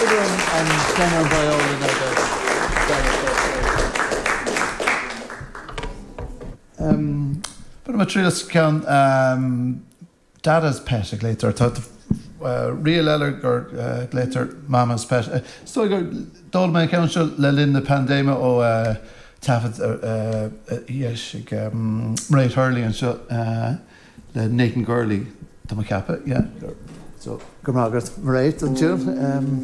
and tenor viola but I'm a trios can dada's pet later thought real eller later mama's pet so I go dol my council le lin the pandemic o tafet yes Mairead Hurley and so the Nathan Gurley to my kappa yeah so go Margaret Mairead and Jill